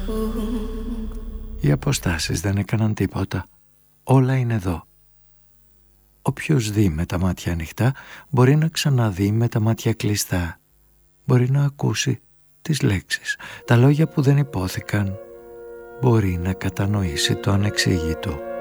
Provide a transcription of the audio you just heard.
Οι αποστάσεις δεν έκαναν τίποτα. Όλα είναι εδώ. Όποιος δει με τα μάτια ανοιχτά μπορεί να ξαναδεί με τα μάτια κλειστά. Μπορεί να ακούσει τις λέξεις, τα λόγια που δεν υπόθηκαν. Μπορεί να κατανοήσει το ανεξήγητο.